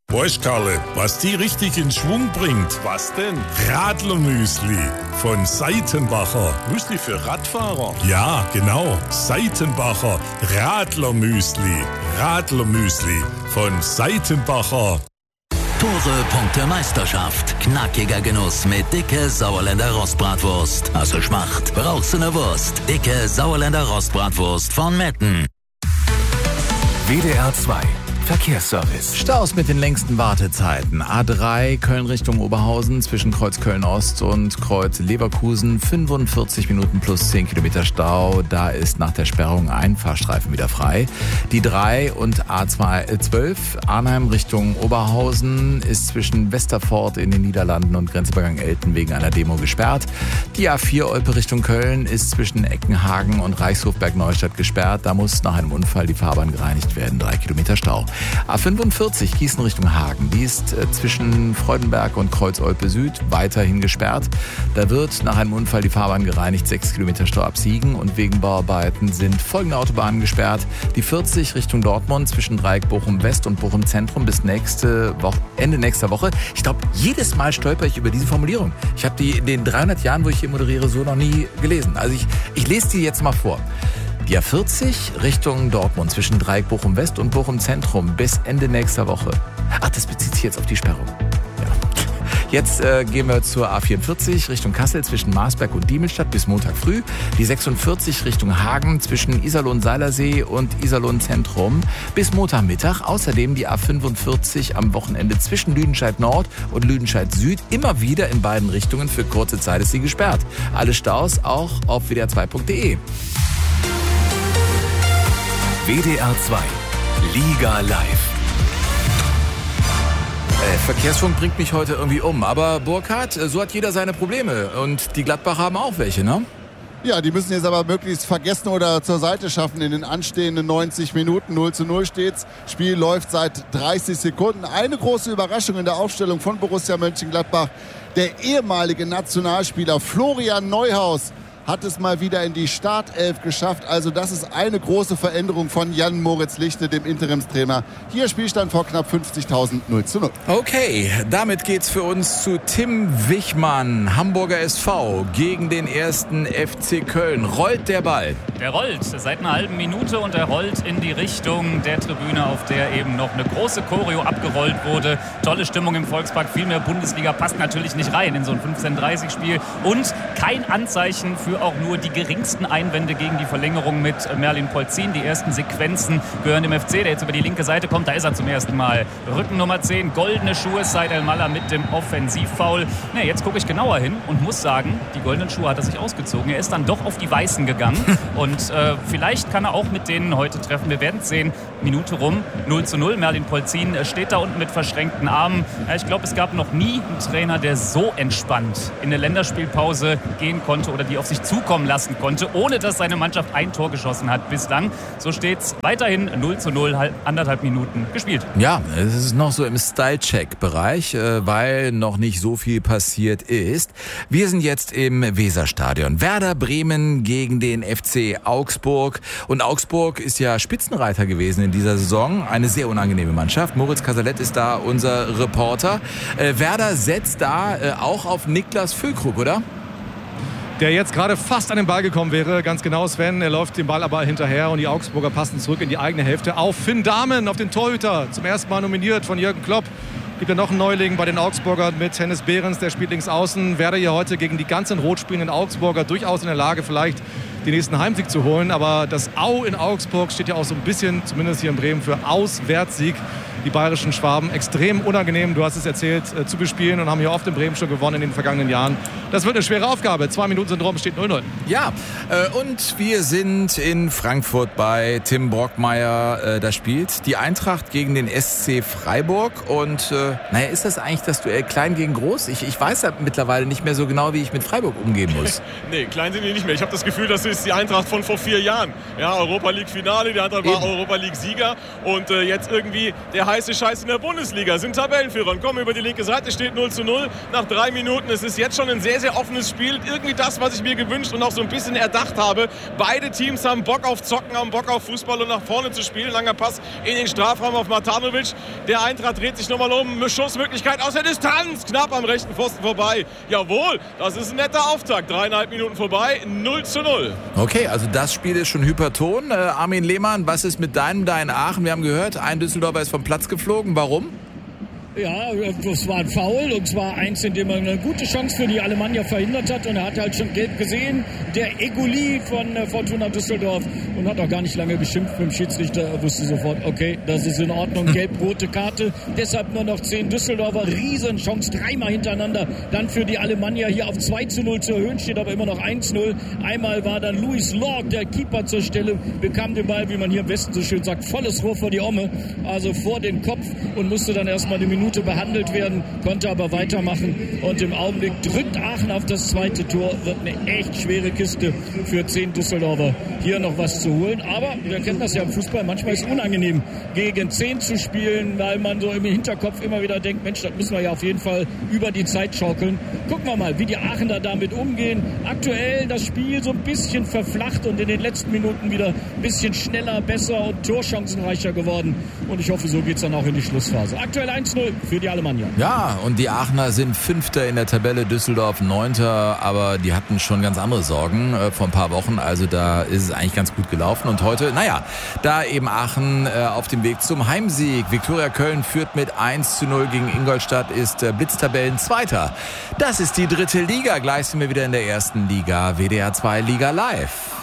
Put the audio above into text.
Weißt Karle, was die richtig in Schwung bringt? Was denn? Radlermüsli von Seitenbacher. Müsli für Radfahrer? Ja, genau. Seitenbacher Radlermüsli. Radlermüsli von Seitenbacher. Tore, Punkte, Meisterschaft. Knackiger Genuss mit dicke Sauerländer Rostbratwurst. Also Schmacht. Brauchst du ne Wurst? Dicke Sauerländer Rostbratwurst von Metten. WDR 2 Verkehrsservice. Staus mit den längsten Wartezeiten. A3 Köln Richtung Oberhausen zwischen Kreuz Köln-Ost und Kreuz Leverkusen. 45 Minuten plus 10 Kilometer Stau. Da ist nach der Sperrung ein Fahrstreifen wieder frei. Die 3 und A12 Arnheim Richtung Oberhausen ist zwischen Westerfort in den Niederlanden und Grenzübergang Elten wegen einer Demo gesperrt. Die A4 Olpe Richtung Köln ist zwischen Eckenhagen und Reichshofberg-Neustadt gesperrt. Da muss nach einem Unfall die Fahrbahn gereinigt werden. 3 Kilometer Stau. A45 Gießen Richtung Hagen. Die ist zwischen Freudenberg und Kreuz Olpe Süd weiterhin gesperrt. Da wird nach einem Unfall die Fahrbahn gereinigt. 6 Kilometer Stau ab Siegen. Und wegen Bauarbeiten sind folgende Autobahnen gesperrt. Die 40 Richtung Dortmund zwischen Dreieck Bochum West und Bochum Zentrum bis Ende nächster Woche. Ich glaube, jedes Mal stolper ich über diese Formulierung. Ich habe die in den 300 Jahren, wo ich hier moderiere, so noch nie gelesen. Also ich lese die jetzt mal vor. Die A40 Richtung Dortmund zwischen Dreieck Bochum West und Bochum Zentrum bis Ende nächster Woche. Ach, das bezieht sich jetzt auf die Sperrung. Ja. Jetzt gehen wir zur A44 Richtung Kassel zwischen Marsberg und Diemelstadt bis Montag früh. Die 46 Richtung Hagen zwischen Iserlohn-Seilersee und Iserlohn-Zentrum bis Montagmittag. Außerdem die A45 am Wochenende zwischen Lüdenscheid Nord und Lüdenscheid Süd. Immer wieder in beiden Richtungen. Für kurze Zeit ist sie gesperrt. Alle Staus auch auf wdr2.de. WDR 2 Liga Live. Verkehrsfunk bringt mich heute irgendwie um. Aber Burkhard, so hat jeder seine Probleme. Und die Gladbacher haben auch welche, ne? Ja, die müssen jetzt aber möglichst vergessen oder zur Seite schaffen in den anstehenden 90 Minuten. 0:0 steht's. Spiel läuft seit 30 Sekunden. Eine große Überraschung in der Aufstellung von Borussia Mönchengladbach. Der ehemalige Nationalspieler Florian Neuhaus hat es mal wieder in die Startelf geschafft. Also das ist eine große Veränderung von Jan-Moritz Lichte, dem Interimstrainer. Hier Spielstand vor knapp 50.000, 0:0. Okay, damit geht's für uns zu Tim Wichmann, Hamburger SV gegen den ersten FC Köln. Rollt der Ball? Der rollt seit einer halben Minute und er rollt in die Richtung der Tribüne, auf der eben noch eine große Choreo abgerollt wurde. Tolle Stimmung im Volkspark, viel mehr Bundesliga passt natürlich nicht rein in so ein 15:30-Spiel. Und kein Anzeichen für auch nur die geringsten Einwände gegen die Verlängerung mit Merlin Polzin. Die ersten Sequenzen gehören dem FC, der jetzt über die linke Seite kommt. Da ist er zum ersten Mal. Rücken Nummer 10, goldene Schuhe, Said El-Mallah mit dem Offensivfoul. Ne, jetzt gucke ich genauer hin und muss sagen, die goldenen Schuhe hat er sich ausgezogen. Er ist dann doch auf die weißen gegangen. Und vielleicht kann er auch mit denen heute treffen. Wir werden es sehen. Minute rum, 0:0. Merlin Polzin steht da unten mit verschränkten Armen. Ja, ich glaube, es gab noch nie einen Trainer, der so entspannt in eine Länderspielpause gehen konnte oder die auf sich zukommen lassen konnte, ohne dass seine Mannschaft ein Tor geschossen hat bislang. So steht es weiterhin 0:0, anderthalb Minuten gespielt. Ja, es ist noch so im Style-Check-Bereich, weil noch nicht so viel passiert ist. Wir sind jetzt im Weserstadion. Werder Bremen gegen den FC Augsburg. Und Augsburg ist ja Spitzenreiter gewesen in dieser Saison. Eine sehr unangenehme Mannschaft. Moritz Casalett ist da unser Reporter. Werder setzt da auch auf Niklas Füllkrug, oder? Der jetzt gerade fast an den Ball gekommen wäre. Ganz genau, Sven. Er läuft dem Ball aber hinterher und die Augsburger passen zurück in die eigene Hälfte. Auf Finn Dahmen, auf den Torhüter. Zum ersten Mal nominiert von Jürgen Klopp. Gibt ja noch einen Neuling bei den Augsburgern mit Hennes Behrens, der spielt links außen. Werder hier heute gegen die ganzen rot spielenden Augsburger durchaus in der Lage, vielleicht den nächsten Heimsieg zu holen. Aber das Au in Augsburg steht ja auch so ein bisschen, zumindest hier in Bremen, für Auswärtssieg. Die bayerischen Schwaben extrem unangenehm, du hast es erzählt, zu bespielen und haben hier oft in Bremen schon gewonnen in den vergangenen Jahren. Das wird eine schwere Aufgabe. 2 Minuten sind rum, steht 0:0. Ja, und wir sind in Frankfurt bei Tim Brockmeier. Da spielt die Eintracht gegen den SC Freiburg. Und ist das eigentlich das Duell klein gegen groß? Ich weiß ja mittlerweile nicht mehr so genau, wie ich mit Freiburg umgehen muss. Nee, klein sind die nicht mehr. Ich habe das Gefühl, das ist die Eintracht von vor 4 Jahren. Ja, Europa League Finale, die Eintracht war Europa League Sieger. Und jetzt irgendwie der heiße Scheiß in der Bundesliga, sind Tabellenführer und kommen über die linke Seite, steht 0:0 nach 3 Minuten. Es ist jetzt schon ein sehr, sehr offenes Spiel. Irgendwie das, was ich mir gewünscht und auch so ein bisschen erdacht habe. Beide Teams haben Bock auf Zocken, haben Bock auf Fußball und nach vorne zu spielen. Langer Pass in den Strafraum auf Matanovic. Der Eintracht dreht sich nochmal um. Schussmöglichkeit aus der Distanz. Knapp am rechten Pfosten vorbei. Jawohl, das ist ein netter Auftakt. 3,5 Minuten vorbei, 0:0. Okay, also das Spiel ist schon hyperton. Armin Lehmann, was ist mit deinem da in Aachen? Wir haben gehört, ein Düsseldorfer ist vom Platz geflogen. Warum? Ja, das war ein Foul und zwar eins, in dem er eine gute Chance für die Alemannia verhindert hat und er hat halt schon gelb gesehen, der Eguli von Fortuna Düsseldorf und hat auch gar nicht lange geschimpft mit dem Schiedsrichter, er wusste sofort, okay, das ist in Ordnung, gelb-rote Karte, deshalb nur noch 10 Düsseldorfer, Riesenchance, 3-mal hintereinander, dann für die Alemannia hier auf 2:0 zu erhöhen, steht aber immer noch 1:0, einmal war dann Louis Lorg, der Keeper zur Stelle, bekam den Ball, wie man hier im Westen so schön sagt, volles Rohr vor die Omme, also vor den Kopf und musste dann erstmal die Minute behandelt werden, konnte aber weitermachen und im Augenblick drückt Aachen auf das zweite Tor, wird eine echt schwere Kiste für 10 Düsseldorfer, hier noch was zu holen, aber wir kennen das ja im Fußball, manchmal ist es unangenehm, gegen 10 zu spielen, weil man so im Hinterkopf immer wieder denkt, Mensch, das müssen wir ja auf jeden Fall über die Zeit schaukeln. Gucken wir mal, wie die Aachener damit umgehen. Aktuell das Spiel so ein bisschen verflacht und in den letzten Minuten wieder ein bisschen schneller, besser und torchancenreicher geworden und ich hoffe, so geht es dann auch in die Schlussphase. Aktuell 1:0 für die Alemannia. Ja, und die Aachener sind 5. in der Tabelle, Düsseldorf 9. Aber die hatten schon ganz andere Sorgen vor ein paar Wochen. Also da ist es eigentlich ganz gut gelaufen. Und heute, naja, da eben Aachen auf dem Weg zum Heimsieg. Viktoria Köln führt mit 1:0 gegen Ingolstadt, ist Blitztabellenzweiter. Das ist die 3. Liga. Gleich sind wir wieder in der 1. Liga. WDR 2 Liga live.